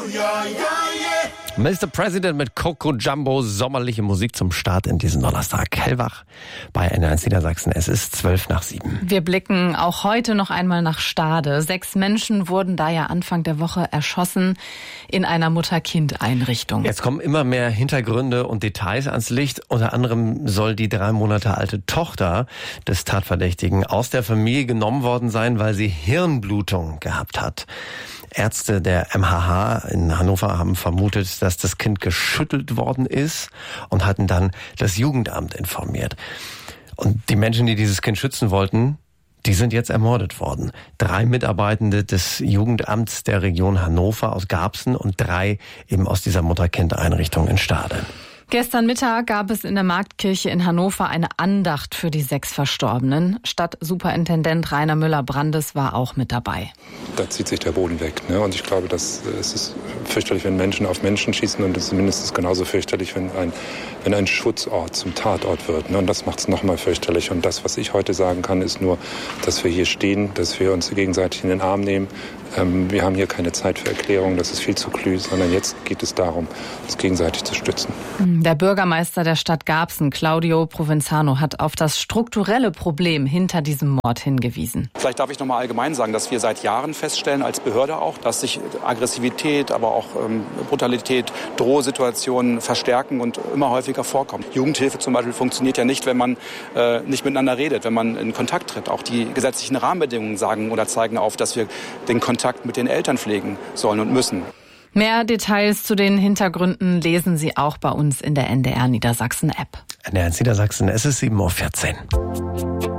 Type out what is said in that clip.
Mr. President mit Coco Jumbo, sommerliche Musik zum Start in diesen Donnerstag. Hellwach bei N1 Niedersachsen. Es ist 7:12. Wir blicken auch heute noch einmal nach Stade. 6 Menschen wurden da ja Anfang der Woche erschossen in einer Mutter-Kind-Einrichtung. Jetzt kommen immer mehr Hintergründe und Details ans Licht. Unter anderem soll die 3 Monate alte Tochter des Tatverdächtigen aus der Familie genommen worden sein, weil sie Hirnblutung gehabt hat. Ärzte der MHH in Hannover haben vermutet, dass das Kind geschüttelt worden ist und hatten dann das Jugendamt informiert. Und die Menschen, die dieses Kind schützen wollten, die sind jetzt ermordet worden. 3 Mitarbeitende des Jugendamts der Region Hannover aus Garbsen und 3 eben aus dieser Mutter-Kind-Einrichtung in Stade. Gestern Mittag gab es in der Marktkirche in Hannover eine Andacht für die 6 Verstorbenen. Stadtsuperintendent Rainer Müller-Brandes war auch mit dabei. Da zieht sich der Boden weg. Ne? Und ich glaube, es ist fürchterlich, wenn Menschen auf Menschen schießen. Und es ist mindestens genauso fürchterlich, wenn ein Schutzort zum Tatort wird. Ne? Und das macht es nochmal fürchterlich. Und das, was ich heute sagen kann, ist nur, dass wir hier stehen, dass wir uns gegenseitig in den Arm nehmen. Wir haben hier keine Zeit für Erklärungen, das ist viel zu klug, sondern jetzt geht es darum, uns gegenseitig zu stützen. Der Bürgermeister der Stadt Garbsen, Claudio Provenzano, hat auf das strukturelle Problem hinter diesem Mord hingewiesen. Vielleicht darf ich noch mal allgemein sagen, dass wir seit Jahren feststellen, als Behörde auch, dass sich Aggressivität, aber auch Brutalität, Drohsituationen verstärken und immer häufiger vorkommen. Jugendhilfe zum Beispiel funktioniert ja nicht, wenn man nicht miteinander redet, wenn man in Kontakt tritt. Auch die gesetzlichen Rahmenbedingungen sagen oder zeigen auf, dass wir den Kontakt mit den Eltern pflegen sollen und müssen. Mehr Details zu den Hintergründen lesen Sie auch bei uns in der NDR Niedersachsen App. NDR Niedersachsen, es ist 7:14 Uhr.